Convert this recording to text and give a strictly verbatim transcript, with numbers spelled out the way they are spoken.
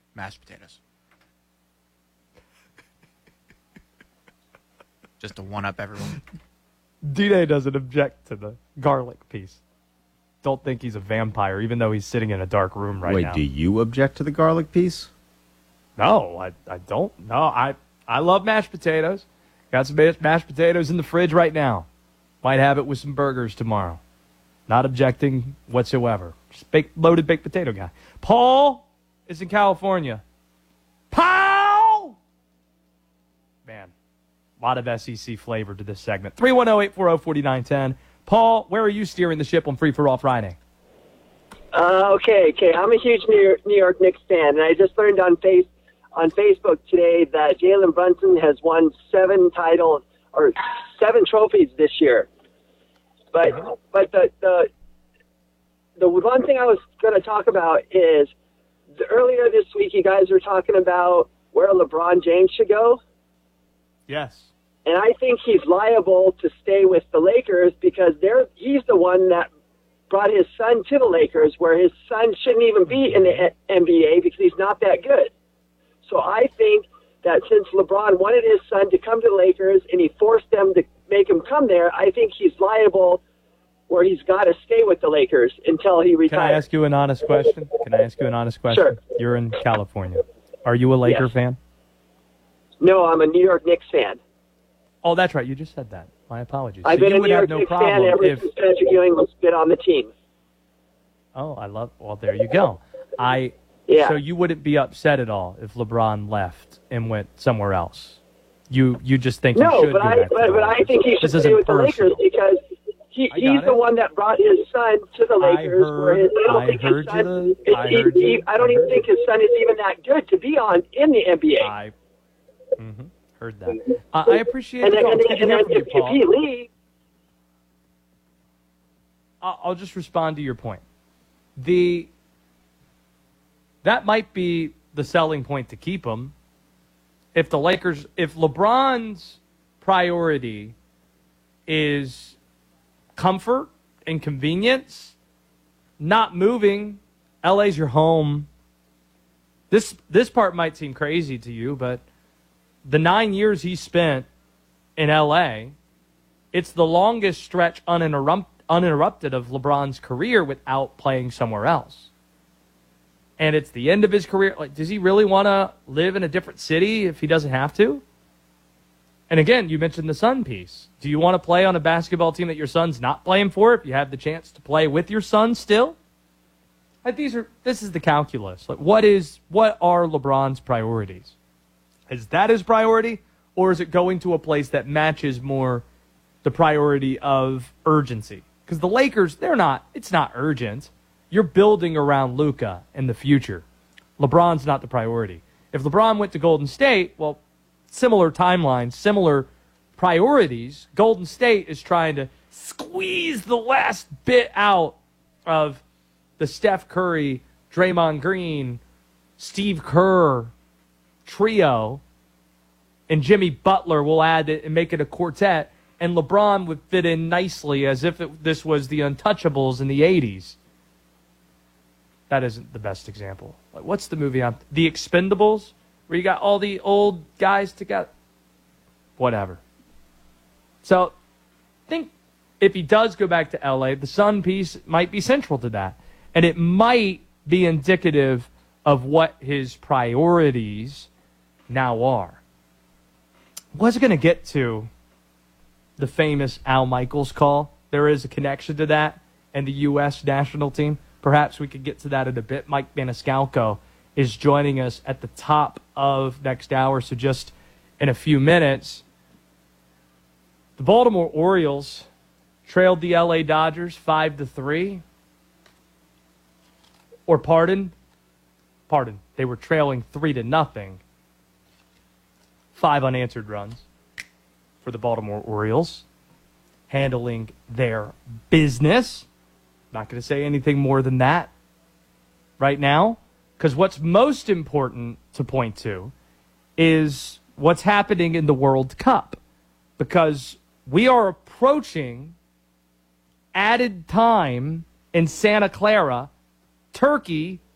Mashed potatoes. Just to one-up everyone. D-Day doesn't object to the garlic piece. Don't think he's a vampire, even though he's sitting in a dark room right Wait, now. do you object to the garlic piece? No, I, I don't. No, I, I love mashed potatoes. Got some mashed potatoes in the fridge right now. Might have it with some burgers tomorrow. Not objecting whatsoever. Just baked, loaded baked potato guy. Paul is in California. Paul! Man, a lot of S E C flavor to this segment. three one zero, eight four zero, four nine one zero. Paul, where are you steering the ship on Free for All Friday? Uh, okay, okay. I'm a huge New York, New York Knicks fan, and I just learned on face on Facebook today that Jalen Brunson has won seven titles or seven trophies this year. But but the the the one thing I was going to talk about is the, earlier this week you guys were talking about where LeBron James should go. Yes. And I think he's liable to stay with the Lakers because they're he's the one that brought his son to the Lakers, where his son shouldn't even be in the N B A because he's not that good. So I think that since LeBron wanted his son to come to the Lakers and he forced them to make him come there, I think he's liable where he's got to stay with the Lakers until he retires. Can I ask you an honest question? Can I ask you an honest question? Sure. You're in California. Are you a Laker Yes. fan? No, I'm a New York Knicks fan. Oh, that's right. You just said that. My apologies. I've so been you a would New have York no Knicks problem fan ever if. since Patrick Ewing was been on the team. Oh, I love. Well, there you go. I. Yeah. So you wouldn't be upset at all if LeBron left and went somewhere else. You you just think No, he should but go I back to but, the but I Lakers. think he should This stay isn't with the personal. Lakers because he, I got he's the it. one that brought his son to the I Lakers. heard- where his, I don't I think heard his you son, the- is- I he- heard he- you. I don't I even heard think his son is even that good to be on in the N B A. I mm-hmm, heard that. Uh, I appreciate and it. then, though. and It's then, good to and hear then from you, if, if Paul. he leaves, I'll I'll just respond to your point. The that might be the selling point to keep him. If the Lakers, if LeBron's priority is comfort and convenience, not moving, L A's your home. This this part might seem crazy to you, but the nine years he spent in L A, it's the longest stretch uninterrupt, uninterrupted of LeBron's career without playing somewhere else. And it's the end of his career. Like, does he really want to live in a different city if he doesn't have to? And again, you mentioned the son piece. Do you want to play on a basketball team that your son's not playing for if you have the chance to play with your son still? Like, these are this is the calculus. Like, what is what are LeBron's priorities? Is that his priority, or is it going to a place that matches more the priority of urgency? Because the Lakers, they're not. It's not urgent. You're building around Luka in the future. LeBron's not the priority. If LeBron went to Golden State, well, similar timelines, similar priorities. Golden State is trying to squeeze the last bit out of the Steph Curry, Draymond Green, Steve Kerr trio, and Jimmy Butler will add it and make it a quartet, and LeBron would fit in nicely as if it, this was the Untouchables in the eighties. That isn't the best example. Like, what's the movie on? The Expendables, where you got all the old guys together. Whatever. So, I think if he does go back to L A, the Sun piece might be central to that. And it might be indicative of what his priorities now are. Was going to get to the famous Al Michaels call. There is a connection to that and the U S national team. Perhaps we could get to that in a bit. Mike Maniscalco is joining us at the top of next hour, so just in a few minutes. The Baltimore Orioles trailed the L A Dodgers five to three. Or pardon, pardon, they were trailing three to nothing. Five unanswered runs for the Baltimore Orioles, handling their business. Not going to say anything more than that right now, because what's most important to point to is what's happening in the World Cup, because we are approaching added time in Santa Clara, Turkey